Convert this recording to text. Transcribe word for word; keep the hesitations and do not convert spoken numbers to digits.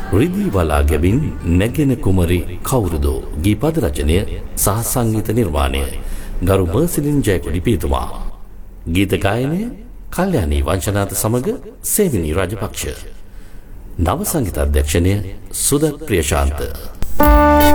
රිදී වලා ගැබින් නැගෙන කුමරි කවුරුද ගීපද රචනය සහ සංගීත නිර්මාණය ගරු මර්සිලින් ජයකොඩි පියතුමා. ගීත ගායනය කල්යාණී වංශනාත සමග සේවිනී රාජපක්ෂ. නව සංගීත අධ්‍යක්ෂණය සුදත් ප්‍රියශාන්ත.